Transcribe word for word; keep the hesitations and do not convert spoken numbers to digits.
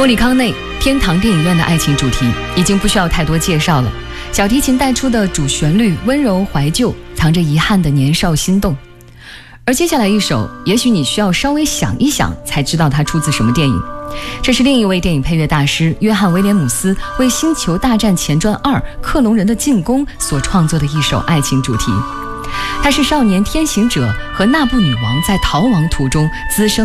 里康内天堂电影院的爱情主题已经不需要太多介绍了，小提琴带出的主旋律温柔怀旧，藏着遗憾的年少心动。而接下来一首，也许你需要稍微想一想才知道它出自什么电影。这是另一位电影配乐大师约翰·威廉姆斯为《星球大战前传二：克隆人的进攻》所创作的一首爱情主题。它是少年天行者和那布女王在逃亡途中滋生